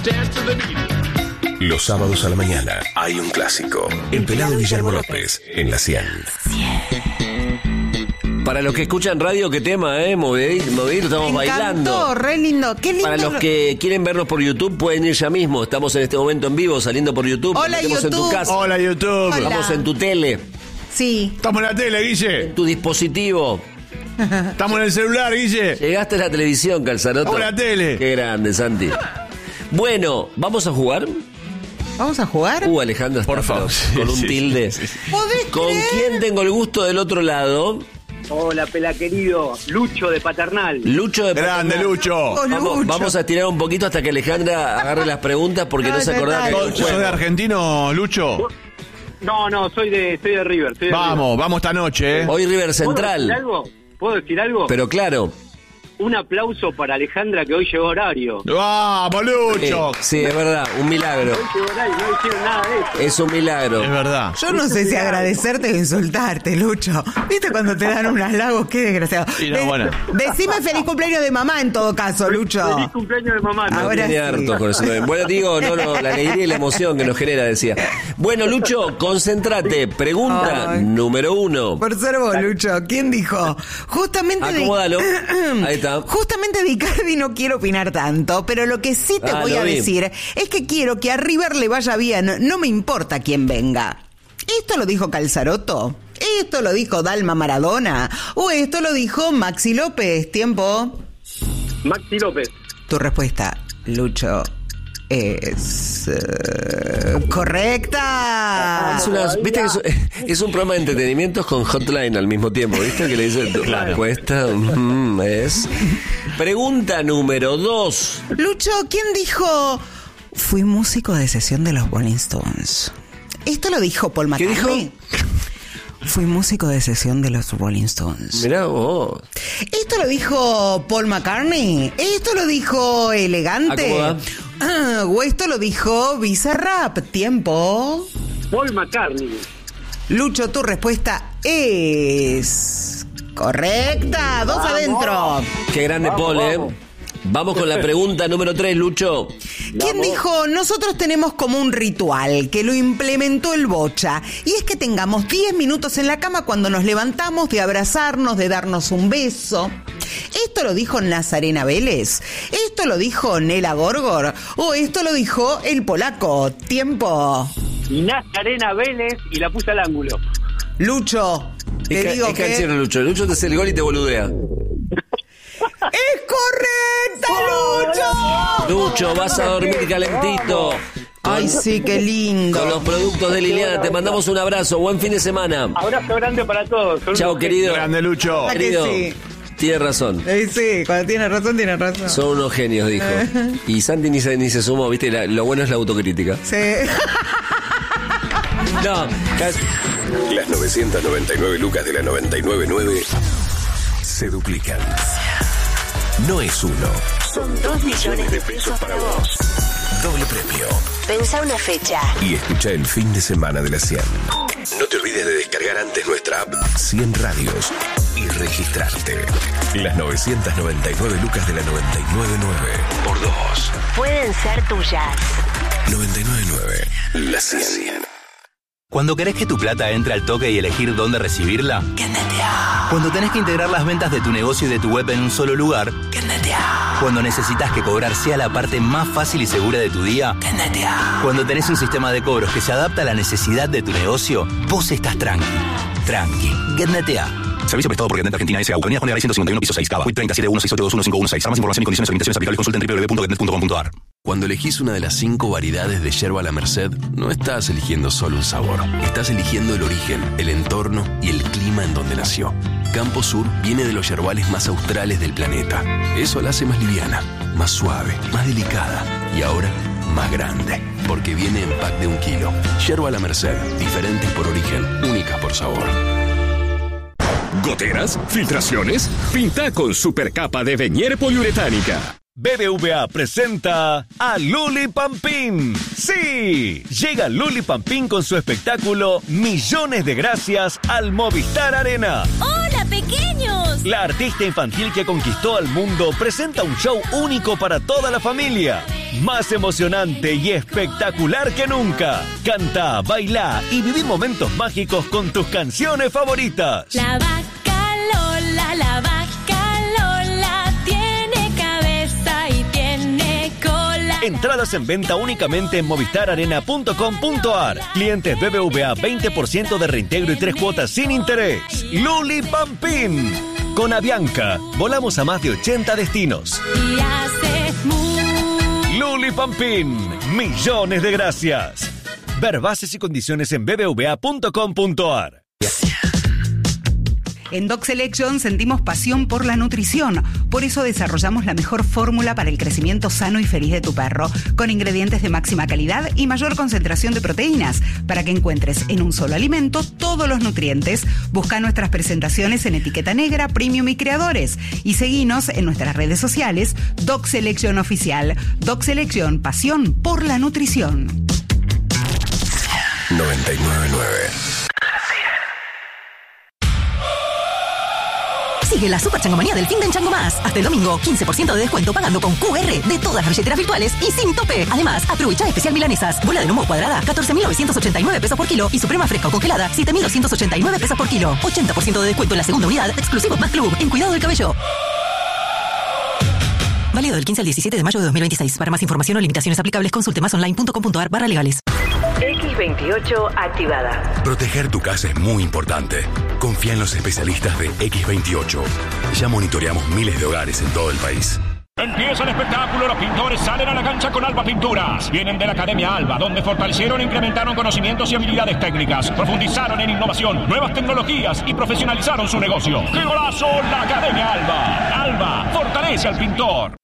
Los sábados a la mañana hay un clásico. El pelado Guillermo López en la 100. Para los que escuchan radio, qué tema, movidito, estamos bailando. Re lindo, qué lindo. Para los que quieren vernos por YouTube, pueden ir ya mismo. Estamos en este momento en vivo, saliendo por YouTube. Hola, YouTube. En tu casa. Hola, YouTube. Hola. Estamos en tu tele, Sí. Estamos en la tele, Guille. tu dispositivo. Estamos en el celular, Guille. Llegaste a la televisión, Calzaroto. Estamos en la tele. Qué grande, Santi. Bueno, ¿vamos a jugar? ¿Vamos a jugar? Alejandro está Por favor. con un tilde. ¿Podés ¿Con creer? quién tengo el gusto del otro lado? Hola, pela querido, Lucho de Paternal. Lucho de Grande, Paternal. Lucho. Oh, Lucho. Vamos a estirar un poquito hasta que Alejandra agarre las preguntas porque no No, se es acordaba verdad. que hay un ¿Sos de juego. argentino, Lucho? No, soy de River. Vamos esta noche, Hoy River ¿Puedo decir Central. algo? ¿Puedo decir algo? Pero claro, Un aplauso para Alejandra que hoy llegó horario. ¡Vamos, Lucho! sí, es verdad, un milagro. Hoy llegó horario, no hicieron nada de eso. Es un milagro. Es verdad. Yo no sé si agradecerte o insultarte, Lucho. ¿Viste cuando te dan un halago? Qué desgraciado. Y no, bueno. Decime feliz cumpleaños de mamá en todo caso, Lucho. Feliz cumpleaños de mamá. ¿no? Ahora Tiene sí. harto con eso. Bueno, digo, no, la alegría y la emoción que nos genera, decía. Bueno, Lucho, concéntrate. Pregunta Ay. número 1. Por ser vos, Lucho. ¿Quién dijo? Justamente Acomódalo. Ahí está. Justamente de Icardi no quiero opinar tanto, pero lo que sí te voy lo a vi. decir es que quiero que a River le vaya bien, no me importa quién venga. ¿Esto lo dijo Calzaroto? ¿Esto lo dijo Dalma Maradona? ¿O esto lo dijo Maxi López? Tiempo. Maxi López. Tu respuesta, Lucho, es correcta. Viste que es un programa de entretenimientos con hotline al mismo tiempo, ¿viste? Que le dice tu respuesta es. Pregunta número 2. Lucho, ¿quién dijo? Fui músico de sesión de los Rolling Stones. ¿Esto lo dijo Paul ¿Qué McCartney? dijo? Fui músico de sesión de los Rolling Stones. Mirá vos. ¿Esto lo dijo Paul McCartney? ¿Esto lo dijo Elegante? ¿Cómo ¿O esto lo dijo Bizarrap? Tiempo. Paul McCartney. Lucho, tu respuesta es correcta. 2 adentro. Qué grande Paul, vamos. Vamos con la pregunta número 3, Lucho. ¿Quién dijo? Nosotros tenemos como un ritual que lo implementó el Bocha, y es que tengamos 10 minutos en la cama cuando nos levantamos, de abrazarnos, de darnos un beso. ¿Esto lo dijo Nazarena Vélez? ¿Esto lo dijo Nela Gorgor? ¿O esto lo dijo el polaco? Tiempo. Nazarena Vélez y la puse al ángulo. Lucho, te digo es que... canchero, Lucho. Lucho te hace el gol y te boludea. ¡Es correcta, Lucho! Lucho, vas a dormir calentito. Ay, sí, qué lindo. Con los productos de Liliana, te mandamos un abrazo. Buen fin de semana. Abrazo grande para todos. Son Chao, unos querido. Grande, Lucho. ¿A que Querido, sí? tienes razón. Sí, cuando tienes razón, tienes razón. Son unos genios, dijo. Y Santi ni se sumó, ¿viste? Lo bueno es la autocrítica. Sí. No, Las 999 lucas de la 999 se duplican. No es uno, Son 2 millones de pesos para vos. doble premio. Pensá una fecha. Y escucha el fin de semana de la 100. No te olvides de descargar antes nuestra app 100 Radios y registrarte. Las 999 lucas de la 999 por 2. Pueden ser tuyas. 999 la 100. Cuando querés que tu plata entre al toque y elegir dónde recibirla. Cuando tenés que integrar las ventas de tu negocio y de tu web en un solo lugar. Cuando necesitas que cobrar sea la parte más fácil y segura de tu día. Cuando tenés un sistema de cobros que se adapta a la necesidad de tu negocio, vos estás tranqui. GetNetia. Servicio prestado por GetNet Argentina S.A. Avenida Juan de Garay 151, piso 6, Cava. 3716721516. Para más información y condiciones de limitaciones aplicables, consulta en www.getnet.com.ar. Cuando elegís una de las 5 variedades de yerba La Merced, no estás eligiendo solo un sabor. Estás eligiendo el origen, el entorno y el clima en donde nació. Campo Sur viene de los yerbales más australes del planeta. Eso la hace más liviana, más suave, más delicada y ahora más grande. Porque viene en pack de 1 kilo. Yerba La Merced, diferentes por origen, únicas por sabor. ¿Goteras? ¿Filtraciones? Pinta con supercapa de Venier poliuretánica. BBVA presenta a Luli Pampín. ¡Sí! Llega Luli Pampín con su espectáculo Millones de Gracias al Movistar Arena. ¡Hola, pequeños! La artista infantil que conquistó al mundo presenta un show único para toda la familia. Más emocionante y espectacular que nunca. Canta, baila y viví momentos mágicos con tus canciones favoritas. La vaca Lola, la vaca Lola tiene cabeza y tiene cola. Entradas en venta únicamente en movistararena.com.ar. Clientes BBVA 20% de reintegro y 3 cuotas sin interés. Luli Pampín. Con Avianca, volamos a más de 80 destinos. Y hace Luli Pampín. Millones de gracias. Ver bases y condiciones en bbva.com.ar. En Doc Selection sentimos pasión por la nutrición. Por eso desarrollamos la mejor fórmula para el crecimiento sano y feliz de tu perro, con ingredientes de máxima calidad y mayor concentración de proteínas, para que encuentres en un solo alimento todos los nutrientes. Busca nuestras presentaciones en etiqueta negra, premium y creadores. Y seguinos en nuestras redes sociales, Doc Selection Oficial. Doc Selection, pasión por la nutrición. 99.9. Sigue la super changomanía del fin de Chango Más. Hasta el domingo, 15% de descuento pagando con QR de todas las billeteras virtuales y sin tope. Además, aprovecha especial milanesas. Bola de lomo cuadrada, 14.989 pesos por kilo. Y suprema fresca o congelada, 7.289 pesos por kilo. 80% de descuento en la segunda unidad, exclusivo Más Club, en Cuidado del Cabello. Válido del 15 al 17 de mayo de 2026. Para más información o limitaciones aplicables, consulte másonline.com.ar/legales. X28 activada. Proteger tu casa es muy importante. Confía en los especialistas de X28. Ya monitoreamos miles de hogares en todo el país. Empieza el espectáculo, los pintores salen a la cancha con Alba Pinturas. Vienen de la Academia Alba, donde fortalecieron e incrementaron conocimientos y habilidades técnicas, profundizaron en innovación, nuevas tecnologías y profesionalizaron su negocio. ¡Qué golazo! La Academia Alba. Alba fortalece al pintor.